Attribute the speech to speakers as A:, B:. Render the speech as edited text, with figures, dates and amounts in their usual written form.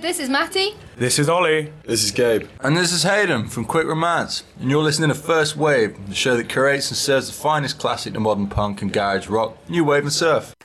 A: This is Matty.
B: This is Ollie.
C: This is Gabe.
D: And this is Hayden from Quick Romance. And you're listening to First Wave, the show that curates and serves the finest classic to modern punk and garage rock, new wave and surf.